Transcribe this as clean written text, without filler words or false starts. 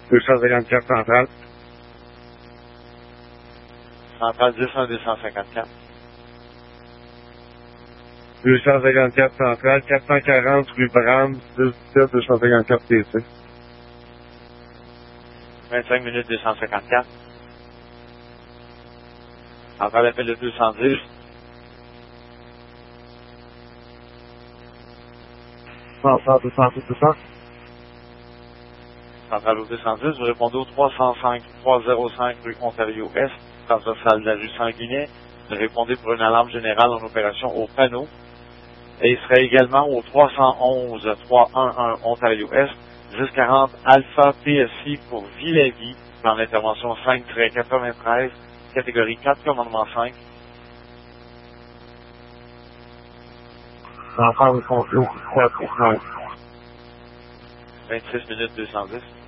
254 centrale. Centrale 10-254. 254 centrale, 440 rue Brahms, 17 254 TC. 25 minutes 254. Centrale appel de 210. Centrale 210. Centrale au 210, vous répondez au 305 rue Ontario-Est, transversale de la rue Sanguinet. Vous répondez pour une alarme générale en opération au panneau. Et il serait également au 311 Ontario-Est, 1040 Alpha PSI pour Ville-à-Vie, dans l'intervention 5-93, catégorie 4, commandement 5. Centrale au 4 5. 26 minutes 210.